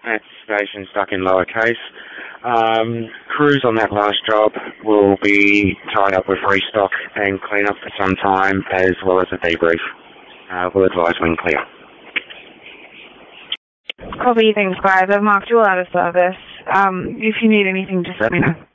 at station stuck in lowercase. Crews on that last job will be tied up with restock and clean up for some time, as well as a debrief. We'll advise when clear. Copy, thanks guys. I've marked you all out of service. If you need anything, just let me know.